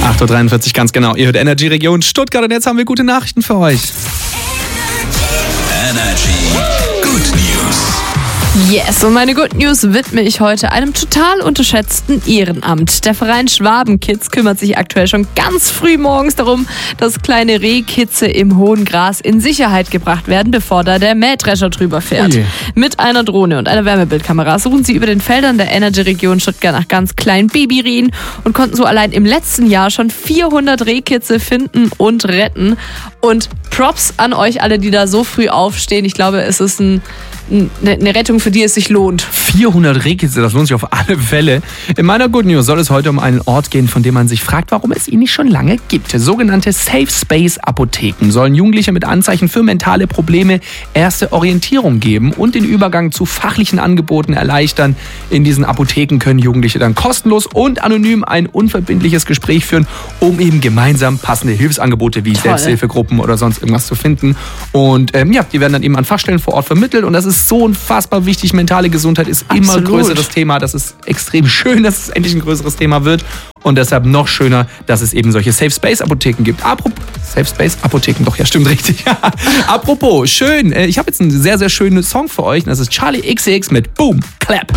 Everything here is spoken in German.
8.43 Uhr, ganz genau. Ihr hört Energy Region Stuttgart und jetzt haben wir gute Nachrichten für euch. Energy Good News. Yes, und meine Good News widme ich heute einem total unterschätzten Ehrenamt. Der Verein Schwabenkids kümmert sich aktuell schon ganz früh morgens darum, dass kleine Rehkitze im hohen Gras in Sicherheit gebracht werden, bevor da der Mähdrescher drüber fährt. Oje. Mit einer Drohne und einer Wärmebildkamera suchen sie über den Feldern der Energy-Region Stuttgart nach ganz kleinen Babyrehen und konnten so allein im letzten Jahr schon 400 Rehkitze finden und retten. Und Props an euch alle, die da so früh aufstehen. Ich glaube, es ist eine Rettung, für die es sich lohnt. 400 Rehkitze, das lohnt sich auf alle Fälle. In meiner Good News soll es heute um einen Ort gehen, von dem man sich fragt, warum es ihn nicht schon lange gibt. Sogenannte Safe Space Apotheken sollen Jugendliche mit Anzeichen für mentale Probleme erste Orientierung geben und den Übergang zu fachlichen Angeboten erleichtern. In diesen Apotheken können Jugendliche dann kostenlos und anonym ein unverbindliches Gespräch führen, um eben gemeinsam passende Hilfsangebote wie Selbsthilfegruppen oder sonst irgendwas zu finden. Und die werden dann eben an Fachstellen vor Ort vermittelt und das ist so unfassbar wichtig. Mentale Gesundheit ist immer ein größeres Thema. Das ist extrem schön, dass es endlich ein größeres Thema wird. Und deshalb noch schöner, dass es eben solche Safe Space Apotheken gibt. Safe Space Apotheken, doch, ja, stimmt richtig. Apropos, schön. Ich habe jetzt einen sehr, sehr schönen Song für euch. Das ist Charli XCX mit Boom Clap.